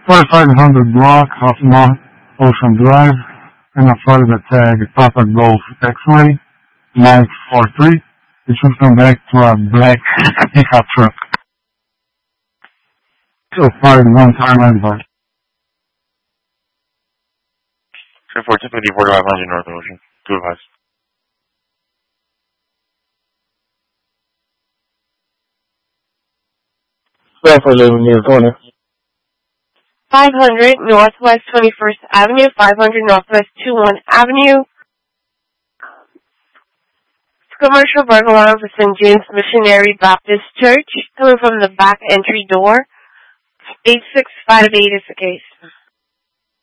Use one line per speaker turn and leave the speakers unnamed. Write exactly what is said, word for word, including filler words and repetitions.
forty-five hundred block of North Ocean Drive, and a Florida tag Papa Golf X-Ray nine four three. It should come back to a black pickup truck. So far, one time advice.
ten four, ten fifty, forty-five hundred North Ocean. Two advice.
Stanford living near corner.
five hundred Northwest twenty-first Avenue, five hundred Northwest twenty-first Avenue. Commercial burglar alarm for Saint James Missionary Baptist Church, coming from the back entry door. eight six five eight is the case.